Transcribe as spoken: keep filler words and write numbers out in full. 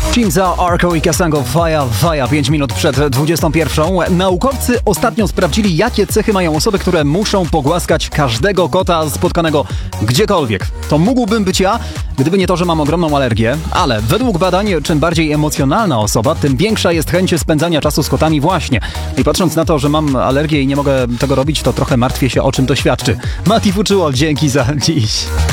Chinza, Arco i Kasango, Faja, Faja, pięć minut przed dwudziestą pierwszą. Naukowcy ostatnio sprawdzili, jakie cechy mają osoby, które muszą pogłaskać każdego kota spotkanego gdziekolwiek. To mógłbym być ja, gdyby nie to, że mam ogromną alergię, ale według badań, czym bardziej emocjonalna osoba, tym większa jest chęć spędzania czasu z kotami właśnie. I patrząc na to, że mam alergię i nie mogę tego robić, to trochę martwię się, o czym to świadczy. Mati Fuczyło, dzięki za dziś.